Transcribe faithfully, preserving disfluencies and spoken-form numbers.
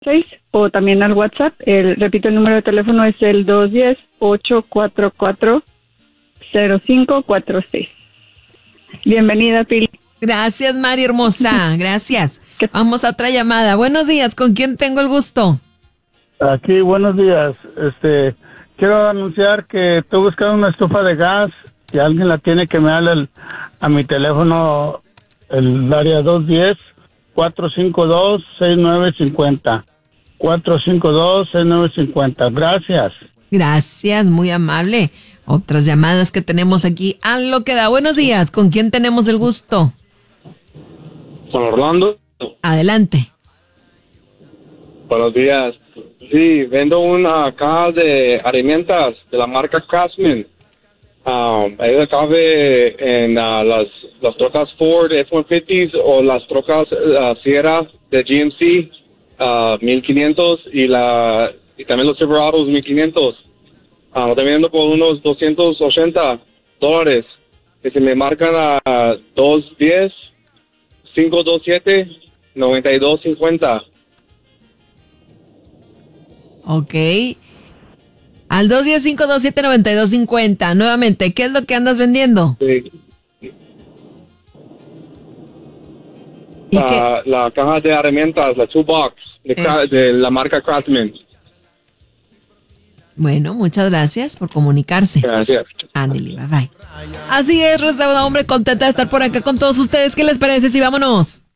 seis o también al WhatsApp. El, repito, el número de teléfono es el dos uno cero, ocho cuatro cuatro, cero cinco cuatro seis. Bienvenida, Pili. Gracias, Mari hermosa. Gracias. Vamos a otra llamada. Buenos días. ¿Con quién tengo el gusto? Aquí, buenos días. Este, quiero anunciar que estoy buscando una estufa de gas y alguien la tiene que me hable el- a mi teléfono, el área dos uno cero, cuatro cinco dos, seis nueve cinco cero. cuatro cinco dos, seis nueve cinco cero. Gracias. Gracias, muy amable. Otras llamadas que tenemos aquí. A lo que da. Buenos días. ¿Con quién tenemos el gusto? Con Orlando. Adelante. Buenos días. Sí, vendo una caja de herramientas de la marca Craftsman. Um, ella cabe en uh, las, las trocas Ford F ciento cincuenta o las trocas uh, Sierra de G M C uh, mil quinientos y, la, y también los Silverados mil quinientos. Uh, lo estoy vendiendo por unos doscientos ochenta dólares. Que se me marcan a dos uno cero, cinco dos siete, nueve dos cinco cero. Ok. Al dos uno cero, cinco dos siete, nueve dos cinco cero. Nuevamente, ¿qué es lo que andas vendiendo? Sí. ¿Y la, qué? la caja de herramientas, la toolbox de, Cra- de la marca Craftsman. Bueno, muchas gracias por comunicarse. Gracias. Ándale, bye bye. Así es, Rosa, un hombre contenta de estar por acá con todos ustedes. ¿Qué les parece si vámonos?